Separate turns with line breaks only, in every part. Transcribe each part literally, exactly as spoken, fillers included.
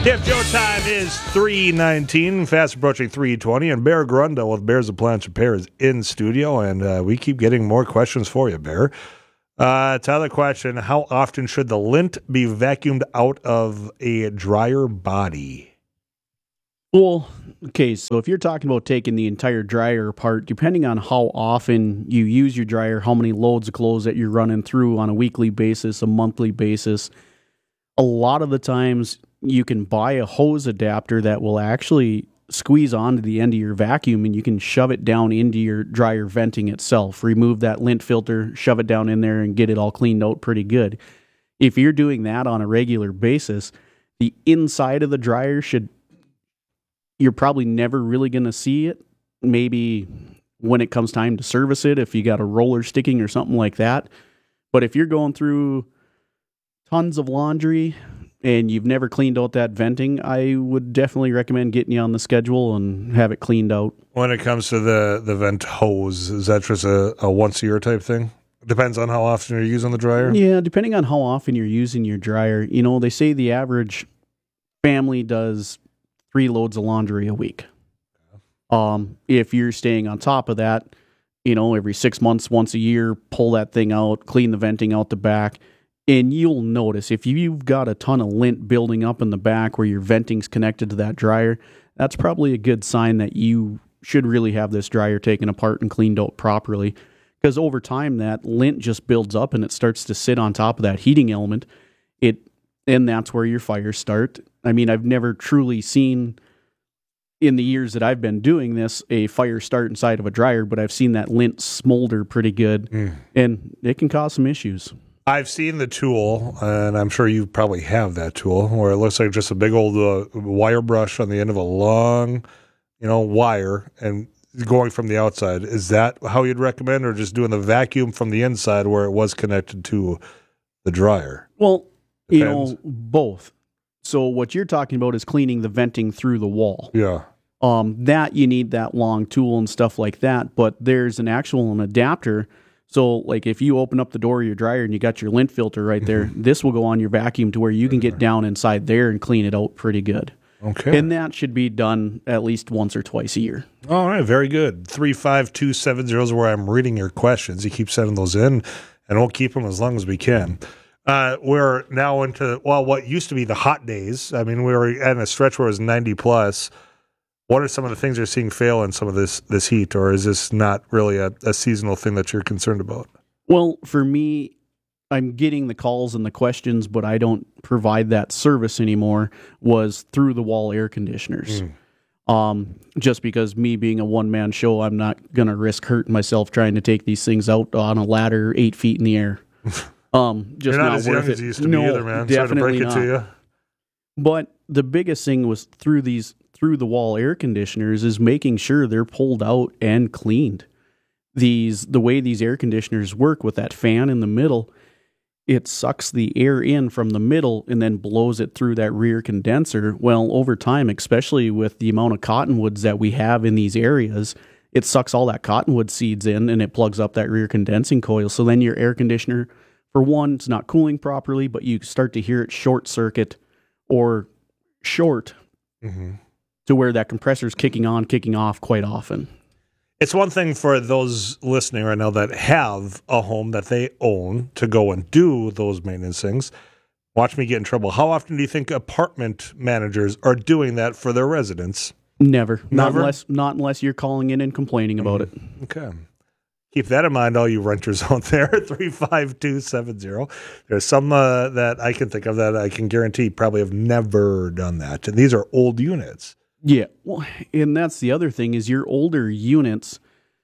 If Joe time is three nineteen, fast approaching three twenty, and Bear Grundle with Bears of Plancha Pear is in studio, and uh, we keep getting more questions for you, Bear. Uh, to other question, how often should the lint be vacuumed out of a dryer body?
Well, okay, so if you're talking about taking the entire dryer apart, depending on how often you use your dryer, how many loads of clothes that you're running through on a weekly basis, a monthly basis, a lot of the times you can buy a hose adapter that will actually squeeze onto the end of your vacuum, and you can shove it down into your dryer venting itself. Remove that lint filter, shove it down in there, and get it all cleaned out pretty good. If you're doing that on a regular basis, the inside of the dryer should, you're probably never really going to see it. Maybe when it comes time to service it, if you got a roller sticking or something like that. But if you're going through tons of laundry and you've never cleaned out that venting, I would definitely recommend getting you on the schedule and have it cleaned out.
When it comes to the, the vent hose, is that just a, a once-a-year type thing? Depends on how often you're using the dryer?
Yeah, depending on how often you're using your dryer. You know, they say the average family does three loads of laundry a week. Um, if you're staying on top of that, you know, every six months, once a year, pull that thing out, clean the venting out the back. And you'll notice if you've got a ton of lint building up in the back where your venting's connected to that dryer, that's probably a good sign that you should really have this dryer taken apart and cleaned out properly. Because over time, that lint just builds up and it starts to sit on top of that heating element. It and that's where your fires start. I mean, I've never truly seen, in the years that I've been doing this, a fire start inside of a dryer, but I've seen that lint smolder pretty good, mm. and it can cause some issues.
I've seen the tool, and I'm sure you probably have that tool, where it looks like just a big old uh, wire brush on the end of a long, you know, wire, and going from the outside. Is that how you'd recommend, or just doing the vacuum from the inside where it was connected to the dryer?
Well, Depends. you know, both. So what you're talking about is cleaning the venting through the wall.
Yeah.
Um, that you need that long tool and stuff like that, but there's an actual an adapter. So, like, if you open up the door of your dryer and you got your lint filter right there, mm-hmm. this will go on your vacuum to where you can get down inside there and clean it out pretty good.
Okay.
And that should be done at least once or twice a year.
All right, very good. three five two seven zero is where I'm reading your questions. You keep sending those in, and we'll keep them as long as we can. Uh, we're now into, well, what used to be the hot days. I mean, we were at a stretch where it was ninety plus. What are some of the things you're seeing fail in some of this this heat, or is this not really a, a seasonal thing that you're concerned about?
Well, for me, I'm getting the calls and the questions, but I don't provide that service anymore, was through the wall air conditioners. Mm. Um, just because me being a one-man show, I'm not going to risk hurting myself trying to take these things out on a ladder eight feet in the air. Um, just
You're not,
not
as
worth
young
it.
as you used to
no,
be either, man.
Definitely
Sorry to break
not.
it to you.
But the biggest thing was through these through the wall air conditioners is making sure they're pulled out and cleaned. These the way these air conditioners work with that fan in the middle, it sucks the air in from the middle and then blows it through that rear condenser. Well, over time, especially with the amount of cottonwoods that we have in these areas, it sucks all that cottonwood seeds in and it plugs up that rear condensing coil. So then your air conditioner, for one, it's not cooling properly, but you start to hear it short circuit or short mm-hmm. to where that compressor's kicking on, kicking off quite often.
It's one thing for those listening right now that have a home that they own to go and do those maintenance things. Watch me get in trouble. How often do you think apartment managers are doing that for their residents?
Never.
Never?
Not unless, not unless you're calling in and complaining about
mm-hmm.
it.
Okay. Keep that in mind, all you renters out there, three five two seven zero. There's some uh, that I can think of that I can guarantee probably have never done that. And these are old units.
Yeah. Well, and that's the other thing is your older units,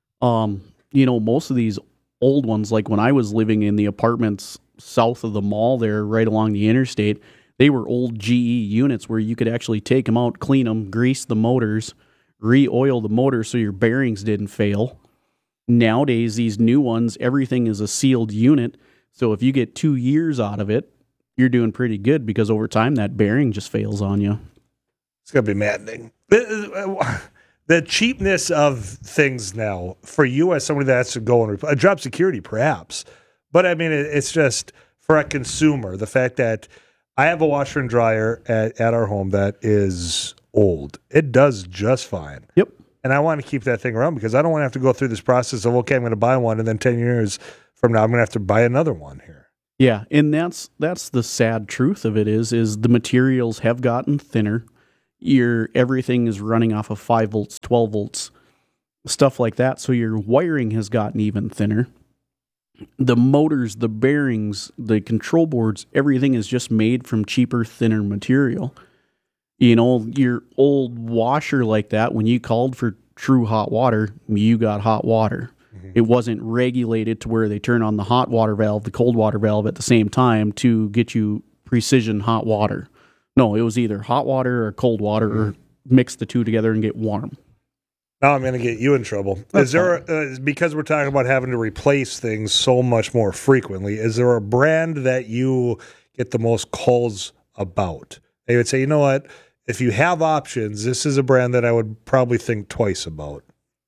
um, you know, most of these old ones, like when I was living in the apartments south of the mall there, right along the interstate, they were old G E units where you could actually take them out, clean them, grease the motors, re-oil the motor so your bearings didn't fail. Nowadays, these new ones, everything is a sealed unit. So if you get two years out of it, you're doing pretty good because over time that bearing just fails on you.
It's going to be maddening. The, the cheapness of things now for you as somebody that has to go and, a job security perhaps, but I mean, it, it's just for a consumer, the fact that I have a washer and dryer at, at our home that is old. It does just fine.
Yep.
And I want to keep that thing around because I don't want to have to go through this process of, okay, I'm going to buy one, and then ten years from now, I'm going to have to buy another one here.
Yeah, and that's that's the sad truth of it is is the materials have gotten thinner. Your everything is running off of five volts, twelve volts, stuff like that. So your wiring has gotten even thinner. The motors, the bearings, the control boards, everything is just made from cheaper, thinner material. You know, your old washer like that, when you called for true hot water, you got hot water. It wasn't regulated to where they turn on the hot water valve, the cold water valve at the same time to get you precision hot water. No, it was either hot water or cold water or mix the two together and get warm.
Now I'm going to get you in trouble.
That's
is there, a, uh, because we're talking about having to replace things so much more frequently, is there a brand that you get the most calls about? They would say, you know what, if you have options, this is a brand that I would probably think twice about.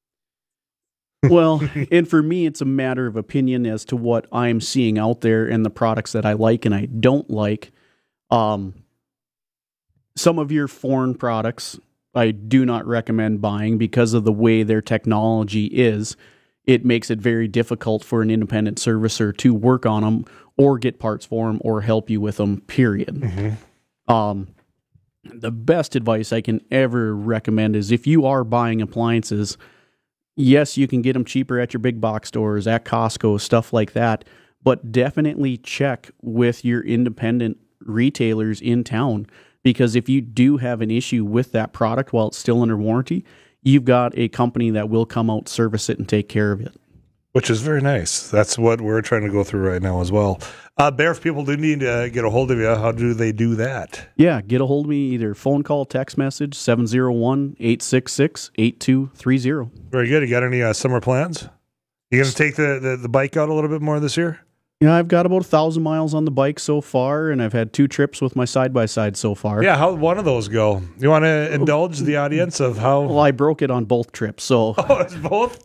Well, and for me, it's a matter of opinion as to what I'm seeing out there and the products that I like and I don't like. Um, some of your foreign products, I do not recommend buying because of the way their technology is. It makes it very difficult for an independent servicer to work on them or get parts for them or help you with them, period. Mm-hmm. Um, the best advice I can ever recommend is if you are buying appliances, yes, you can get them cheaper at your big box stores, at Costco, stuff like that, but definitely check with your independent retailers in town, because if you do have an issue with that product while it's still under warranty, you've got a company that will come out, service it, and take care of it.
Which is very nice. That's what we're trying to go through right now as well. Uh, Bear, if people do need to get a hold of you, how do they do that?
Yeah, get a hold of me, either phone call, text message, seven oh one, eight six six, eight two three zero.
Very good. You got any uh, summer plans? You going to take the, the, the bike out a little bit more this year?
Yeah, I've got about a thousand miles on the bike so far, and I've had two trips with my side-by-side so far.
Yeah, how'd one of those go? You want to indulge the audience of how...
Well, I broke it on both trips, so...
Oh, it's both?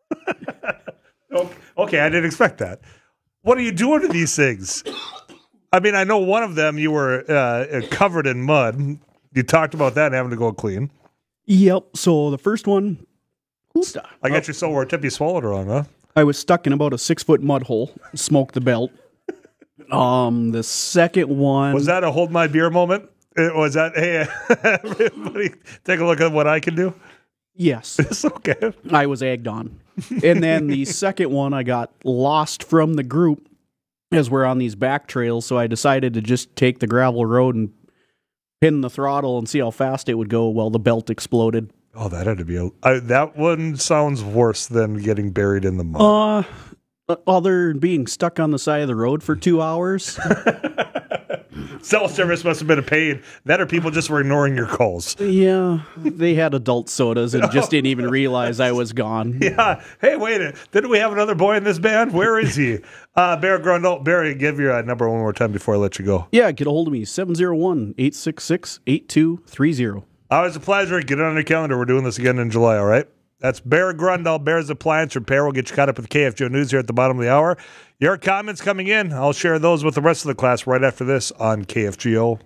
Okay, I didn't expect that. What are you doing to these things? I mean, I know one of them you were uh, covered in mud. You talked about that having to go clean.
Yep, so the first one...
I got you so wore a tip you swallowed it wrong, huh?
I was stuck in about a six-foot mud hole, smoked the belt. Um, the second one...
Was that a hold my beer moment? It was that, hey, everybody, take a look at what I can do?
Yes.
It's okay.
I was egged on. And then the second one, I got lost from the group as we're on these back trails, so I decided to just take the gravel road and pin the throttle and see how fast it would go. Well, the belt exploded.
Oh, that had to be a... I, that one sounds worse than getting buried in the mud.
Uh, other than being stuck on the side of the road for two hours.
Cell service must have been a pain. That or people just were ignoring your calls.
Yeah, they had adult sodas and just didn't even realize I was gone.
Yeah. Hey, wait a minute. Didn't we have another boy in this band? Where is he? Uh, Bear Grundle. Barry, give your uh, number one more time before I let you go.
Yeah, get a hold of me, seven oh one, eight six six, eight two three zero.
Always a pleasure. Get it on your calendar. We're doing this again in July, all right? That's Bear Grundle, Bear's Appliance Repair. We'll get you caught up with K F G O News here at the bottom of the hour. Your comments coming in. I'll share those with the rest of the class right after this on K F G O.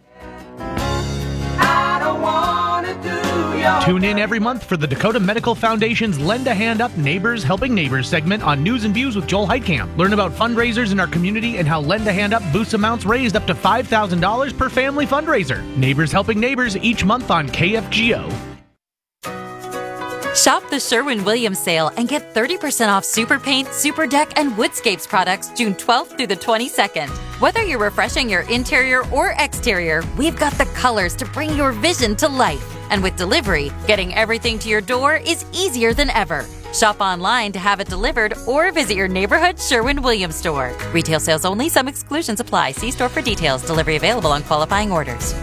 I don't wanna do your
Tune in every month for the Dakota Medical Foundation's Lend a Hand Up Neighbors Helping Neighbors segment on News and Views with Joel Heitkamp. Learn about fundraisers in our community and how Lend a Hand Up boosts amounts raised up to five thousand dollars per family fundraiser. Neighbors Helping Neighbors each month on K F G O.
Shop the Sherwin-Williams sale and get thirty percent off Super Paint, Super Deck, and Woodscapes products June twelfth through the twenty-second. Whether you're refreshing your interior or exterior, we've got the colors to bring your vision to life. And with delivery, getting everything to your door is easier than ever. Shop online to have it delivered or visit your neighborhood Sherwin-Williams store. Retail sales only. Some exclusions apply. See store for details. Delivery available on qualifying orders.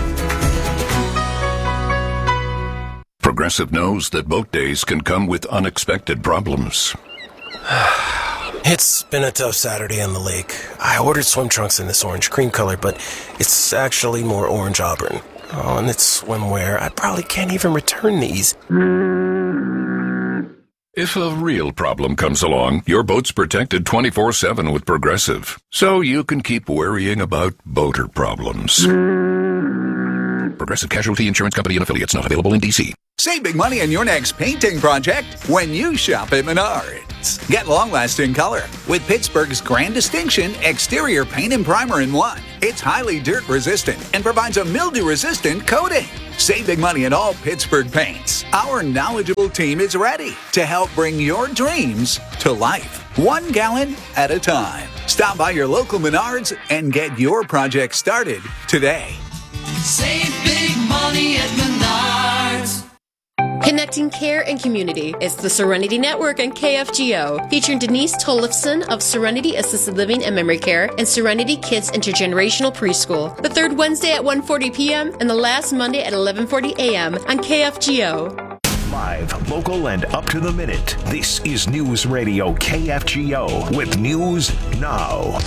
Progressive knows that boat days can come with unexpected problems.
It's been a tough Saturday on the lake. I ordered swim trunks in this orange cream color, but it's actually more orange auburn. Oh, and it's swimwear. I probably can't even return these.
If a real problem comes along, your boat's protected twenty-four seven with Progressive. So you can keep worrying about boater problems. Progressive Casualty Insurance Company and Affiliates, not available in D C.
Save big money on your next painting project when you shop at Menards. Get long-lasting color with Pittsburgh's Grand Distinction Exterior Paint and Primer in one. It's highly dirt-resistant and provides a mildew-resistant coating. Save big money at all Pittsburgh paints. Our knowledgeable team is ready to help bring your dreams to life, one gallon at a time. Stop by your local Menards and get your project started today.
Save big money at Menards.
Connecting care and community. It's the Serenity Network on K F G O, featuring Denise Tollefson of Serenity Assisted Living and Memory Care and Serenity Kids Intergenerational Preschool. The third Wednesday at one forty p.m. and the last Monday at eleven forty a.m. on K F G O.
Live, local, and up to the minute. This is News Radio K F G O with News Now.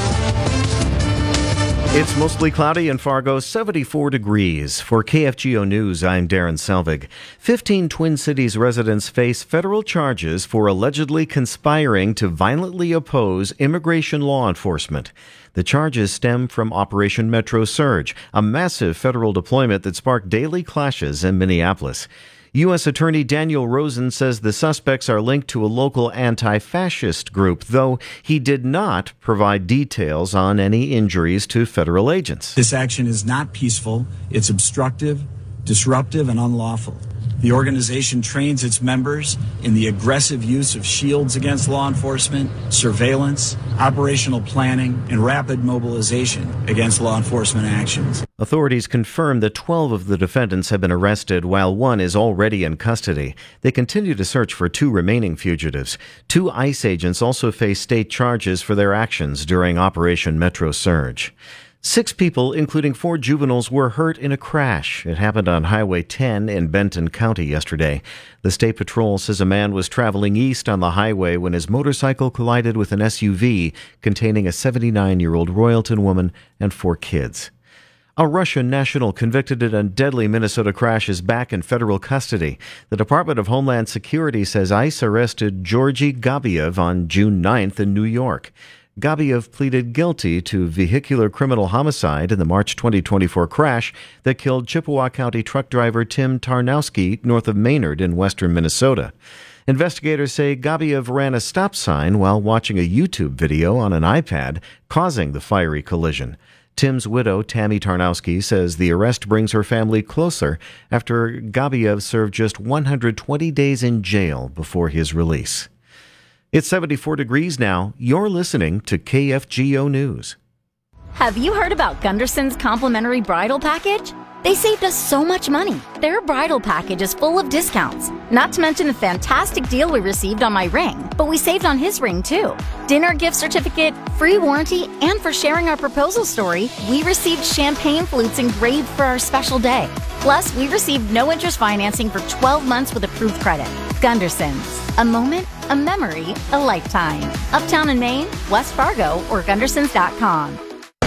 It's mostly cloudy in Fargo, seventy-four degrees. For K F G O News, I'm Darren Selvig. fifteen Twin Cities residents face federal charges for allegedly conspiring to violently oppose immigration law enforcement. The charges stem from Operation Metro Surge, a massive federal deployment that sparked daily clashes in Minneapolis. U S. Attorney Daniel Rosen says the suspects are linked to a local anti-fascist group, though he did not provide details on any injuries to federal agents.
This action is not peaceful. It's obstructive, disruptive, and unlawful. The organization trains its members in the aggressive use of shields against law enforcement, surveillance, operational planning, and rapid mobilization against law enforcement actions.
Authorities confirm that twelve of the defendants have been arrested, while one is already in custody. They continue to search for two remaining fugitives. Two ICE agents also face state charges for their actions during Operation Metro Surge. Six people, including four juveniles, were hurt in a crash. It happened on Highway ten in Benton County yesterday. The State Patrol says a man was traveling east on the highway when his motorcycle collided with an S U V containing a seventy-nine-year-old Royalton woman and four kids. A Russian national convicted in a deadly Minnesota crash is back in federal custody. The Department of Homeland Security says ICE arrested Georgy Gabiev on June ninth in New York. Gabiev pleaded guilty to vehicular criminal homicide in the March twenty twenty-four crash that killed Chippewa County truck driver Tim Tarnowski north of Maynard in western Minnesota. Investigators say Gabiev ran a stop sign while watching a YouTube video on an iPad, causing the fiery collision. Tim's widow, Tammy Tarnowski, says the arrest brings her family closer after Gabiev served just one hundred twenty days in jail before his release. It's seventy-four degrees now. You're listening to K F G O News.
Have you heard about Gunderson's complimentary bridal package? They saved us so much money. Their bridal package is full of discounts, not to mention the fantastic deal we received on my ring, but we saved on his ring too. Dinner gift certificate, free warranty, and for sharing our proposal story, we received champagne flutes engraved for our special day. Plus, we received no interest financing for twelve months with approved credit. Gunderson's. A moment, a memory, a lifetime. Uptown in Maine, West Fargo, or Gundersons dot com.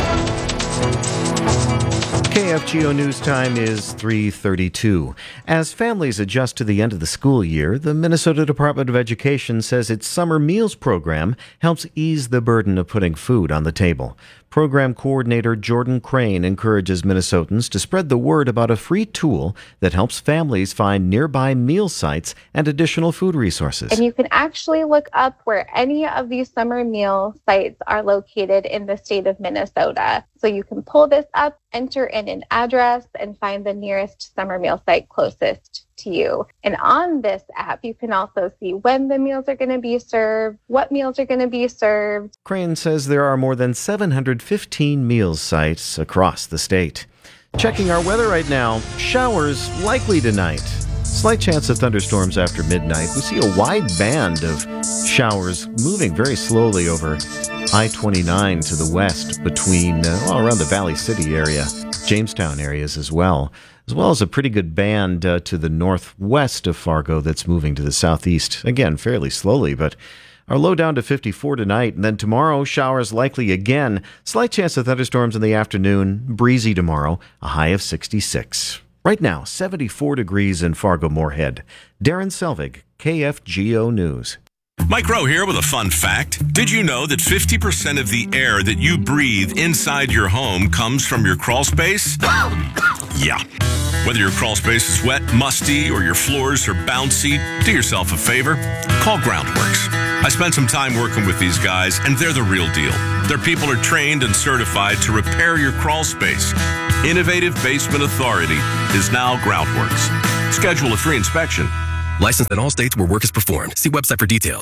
K F G O News time is three thirty-two. As families adjust to the end of the school year, the Minnesota Department of Education says its summer meals program helps ease the burden of putting food on the table. Program coordinator Jordan Crane encourages Minnesotans to spread the word about a free tool that helps families find nearby meal sites and additional food resources.
And you can actually look up where any of these summer meal sites are located in the state of Minnesota. So you can pull this up, enter in an address, and find the nearest summer meal site closest to you. And on this app, you can also see when the meals are going to be served, what meals are going to be served.
Crane says there are more than seven hundred fifteen meal sites across the state. Checking our weather right now, showers likely tonight. Slight chance of thunderstorms after midnight. We see a wide band of showers moving very slowly over I twenty-nine to the west between, uh, well, around the Valley City area, Jamestown areas as well, as well as a pretty good band uh, to the northwest of Fargo that's moving to the southeast. Again, fairly slowly, but our low down to fifty-four tonight. And then tomorrow, showers likely again. Slight chance of thunderstorms in the afternoon. Breezy tomorrow, a high of sixty-six. Right now, seventy-four degrees in Fargo-Moorhead. Darren Selvig, K F G O News.
Mike Rowe here with a fun fact. Did you know that fifty percent of the air that you breathe inside your home comes from your crawl space? Yeah. Whether your crawl space is wet, musty, or your floors are bouncy, do yourself a favor. Call Groundworks. I spent some time working with these guys, and they're the real deal. Their people are trained and certified to repair your crawl space. Innovative Basement Authority is now Groundworks. Schedule a free inspection.
Licensed in all states where work is performed. See website for details.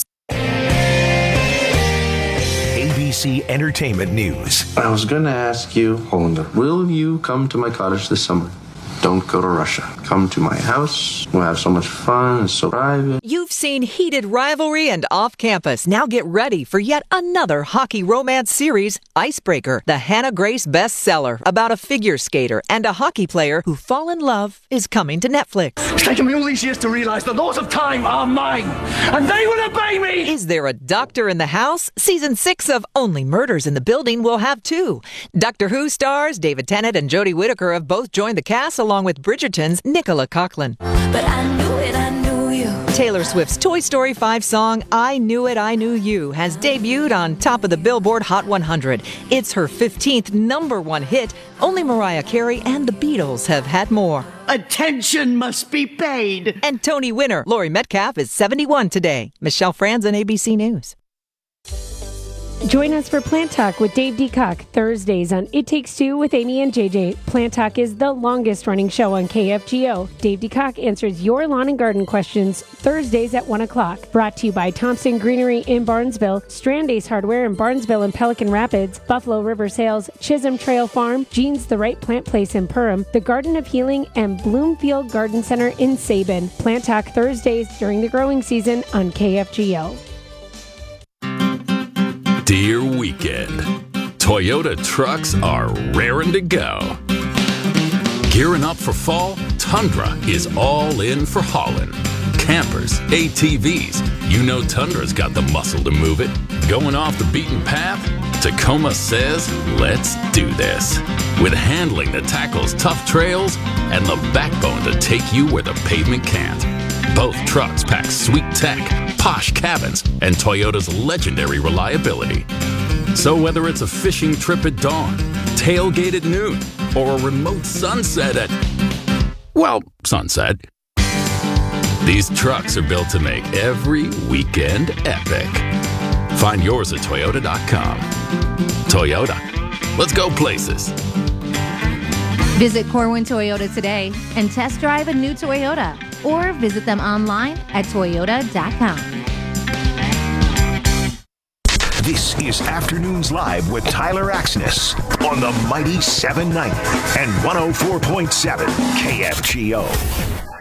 A B C Entertainment News.
I was going to ask you, Hollander, will you come to my cottage this summer? Don't go to Russia. Come to my house. We'll have so much fun. It's so private.
You've seen heated rivalry and off-campus. Now get ready for yet another hockey romance series, Icebreaker, the Hannah Grace bestseller about a figure skater and a hockey player who fall in love, is coming to Netflix.
It's taken me all these years to realize the laws of time are mine, and they will obey me!
Is there a doctor in the house? Season six of Only Murders in the Building will have two. Doctor Who stars David Tennant and Jodie Whittaker have both joined the cast, along with Bridgerton's Nicola Coughlan.
But I knew it, I knew you.
Taylor Swift's Toy Story five song, I Knew It, I Knew You, has debuted on top of the Billboard Hot one hundred. It's her fifteenth number one hit. Only Mariah Carey and the Beatles have had more.
Attention must be paid.
And Tony winner Laurie Metcalf is seventy-one today. Michelle Franzen, A B C News.
Join us for Plant Talk with Dave DeCock Thursdays on It Takes Two with Amy and J J. Plant Talk is the longest running show on K F G O. Dave DeCock answers your lawn and garden questions Thursdays at one o'clock. Brought to you by Thompson Greenery in Barnesville, Strand Ace Hardware in Barnesville and Pelican Rapids, Buffalo River Sales, Chisholm Trail Farm, Jean's The Right Plant Place in Perham, the Garden of Healing, and Bloomfield Garden Center in Sabin. Plant Talk Thursdays during the growing season on K F G O.
Dear Weekend, Toyota trucks are raring to go. Gearing up for fall, Tundra is all in for hauling. Campers, A T Vs, you know Tundra's got the muscle to move it. Going off the beaten path? Tacoma says, let's do this. With handling that tackles tough trails and the backbone to take you where the pavement can't. Both trucks pack sweet tech, posh cabins, and Toyota's legendary reliability. So whether it's a fishing trip at dawn, tailgate at noon, or a remote sunset at, well, sunset, these trucks are built to make every weekend epic. Find yours at Toyota dot com. Toyota, let's go places.
Visit Corwin Toyota today and test drive a new Toyota, or visit them online at Toyota dot com.
This is Afternoons Live with Tyler Axness on the mighty seven ninety and one oh four point seven K F G O.